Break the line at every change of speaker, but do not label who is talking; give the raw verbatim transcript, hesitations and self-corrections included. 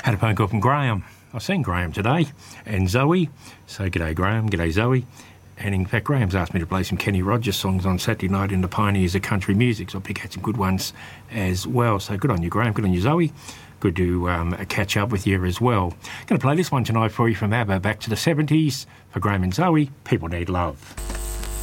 Had a phone call from Graham. I've seen Graham today and Zoe. So g'day Graham, g'day Zoe. And in fact, Graham's asked me to play some Kenny Rogers songs on Saturday night in the Pioneers of Country Music, so I'll pick out some good ones as well. So good on you, Graham. Good on you, Zoe. Good to um, catch up with you as well. Going to play this one tonight for you from ABBA, back to the seventies. For Graham and Zoe, People Need Love.